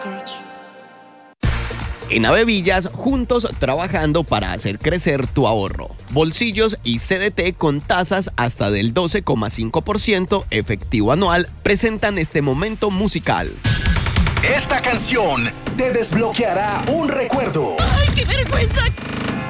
En Avevillas, juntos trabajando para hacer crecer tu ahorro. Bolsillos y CDT con tasas hasta del 12,5% efectivo anual presentan este momento musical. Esta canción te desbloqueará un recuerdo. ¡Ay, qué vergüenza!